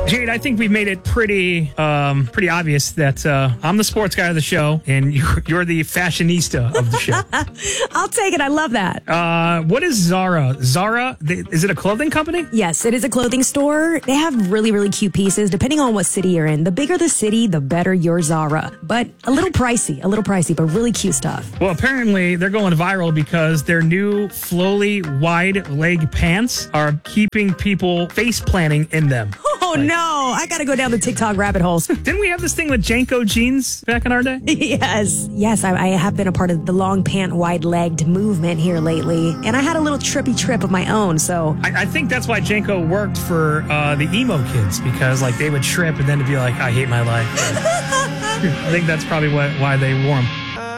Jade, I think we've made it pretty obvious that I'm the sports guy of the show, and you're the fashionista of the show. I'll take it. I love that. What is Zara? Zara, is it a clothing company? Yes, it is a clothing store. They have really, really cute pieces, depending on what city you're in. The bigger the city, the better your Zara. But a little pricey, but really cute stuff. Well, apparently they're going viral because their new Flowly wide leg pants are keeping people face planting in them. Oh, no. I got to go down the TikTok rabbit holes. Didn't we have this thing with Janko jeans back in our day? Yes, I have been a part of the long pant, wide-legged movement here lately. And I had a little trippy trip of my own, so... I think that's why Janko worked for the emo kids, because like they would trip and then it'd be like, I hate my life. I think that's probably why they wore them.